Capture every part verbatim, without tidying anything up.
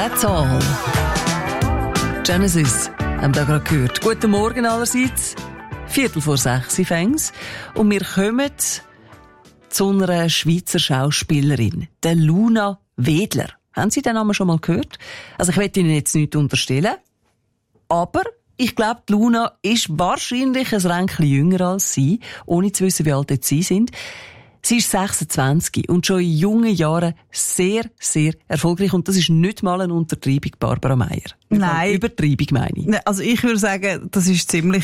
That's all. Genesis, haben wir gerade gehört. Guten Morgen allerseits. Viertel vor sechs fängt und wir kommen zu einer Schweizer Schauspielerin, der Luna Wedler. Haben Sie den Namen schon mal gehört? Also ich will Ihnen jetzt nichts unterstellen, aber ich glaube, die Luna ist wahrscheinlich ein Ränkchen jünger als Sie, ohne zu wissen, wie alt jetzt Sie sind. Sie ist sechsundzwanzig und schon in jungen Jahren sehr, sehr erfolgreich. Und das ist nicht mal eine Untertreibung, Barbara Meier. Nein. Übertreibung meine ich. Also ich würde sagen, das ist ziemlich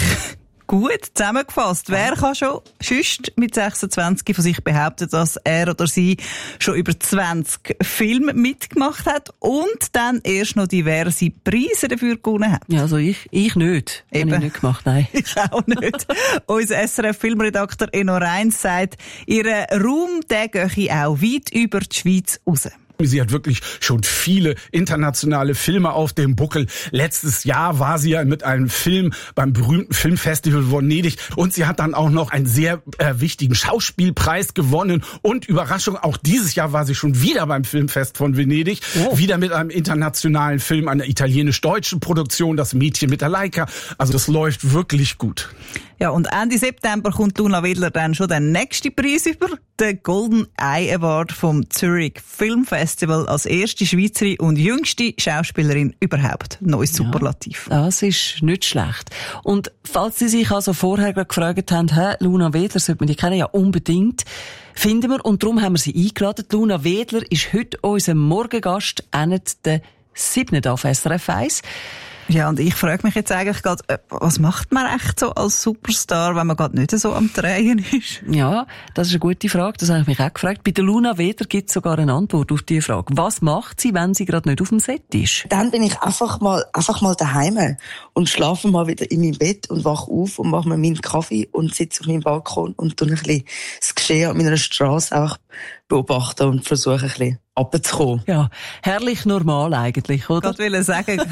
gut zusammengefasst. Ja. Wer kann schon sonst mit sechsundzwanzig von sich behaupten, dass er oder sie schon über zwanzig Filme mitgemacht hat und dann erst noch diverse Preise dafür gewonnen hat? Ja, also ich, ich nicht. Eben. Habe ich nicht gemacht, nein. Ich auch nicht. Unser S R F-Filmredakteur Enno Reins sagt, ihr Ruhm, der gehe auch weit über die Schweiz raus. Sie hat wirklich schon viele internationale Filme auf dem Buckel. Letztes Jahr war sie ja mit einem Film beim berühmten Filmfestival Venedig und sie hat dann auch noch einen sehr äh, wichtigen Schauspielpreis gewonnen und Überraschung, auch dieses Jahr war sie schon wieder beim Filmfest von Venedig, oh. wieder mit einem internationalen Film, einer italienisch-deutschen Produktion, Das Mädchen mit der Leica. Also das läuft wirklich gut. Ja, und Ende September kommt Luna Wedler dann schon den nächsten Preis über, den Golden Eye Award vom Zurich Film Festival als erste Schweizerin und jüngste Schauspielerin überhaupt. Neues Superlativ. Ja, das ist nicht schlecht. Und falls Sie sich also vorher gerade gefragt haben, hä, Luna Wedler, sollte man die kennen? Ja, unbedingt. Finden wir, und darum haben wir sie eingeladen. Luna Wedler ist heute unser Morgengast, endet der siebten auf S R F eins. Ja, und ich frage mich jetzt eigentlich gerade, was macht man echt so als Superstar, wenn man gerade nicht so am Drehen ist? Ja, das ist eine gute Frage, das habe ich mich auch gefragt. Bei der Luna Wedler gibt es sogar eine Antwort auf diese Frage. Was macht sie, wenn sie gerade nicht auf dem Set ist? Dann bin ich einfach mal, einfach mal daheim und schlafe mal wieder in meinem Bett und wache auf und mache mir meinen Kaffee und sitze auf meinem Balkon und tue ein bisschen das Geschehen an meiner Straße einfach beobachten und versuche ein bisschen runterzukommen. Ja, herrlich normal eigentlich, oder? Ich wollte sagen,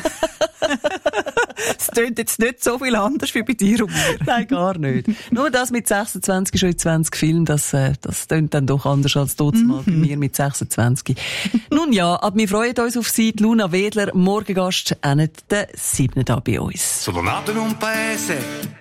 es tönt jetzt nicht so viel anders wie bei dir und mir. Nein, gar nicht. Nur das mit sechsundzwanzig, schon in zwanzig Filmen, das, äh, das tönt dann doch anders als dort mal bei mir mit sechsundzwanzig. Nun ja, aber wir freuen uns auf Sie, Luna Wedler, Morgengast, endet der siebten da bei uns. Sono nato in un paese